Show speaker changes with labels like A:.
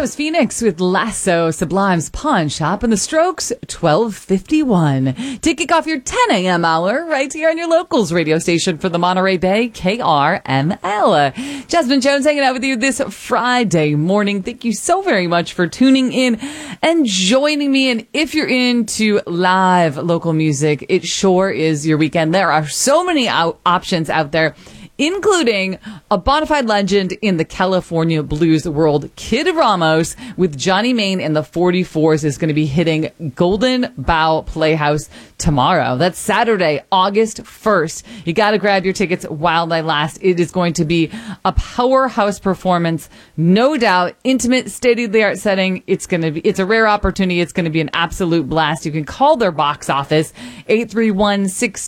A: was Phoenix with Lasso, Sublime's Pawn Shop, and the Strokes, 12:51. To kick off your 10 a.m. hour right here on your locals radio station for the Monterey Bay, KRML. Jasmine Jones hanging out with you this Friday morning. Thank you so very much for tuning in and joining me. And if you're into live local music, it sure is your weekend. There are so many options out there, including a bona fide legend in the California blues world. Kid Ramos with Johnny Main and the 44s is going to be hitting Golden Bough Playhouse tomorrow. That's Saturday, August 1st. You got to grab your tickets while they last. It is going to be a powerhouse performance, no doubt. Intimate, state-of-the-art setting. It's a rare opportunity. It's going to be an absolute blast. You can call their box office, 831-6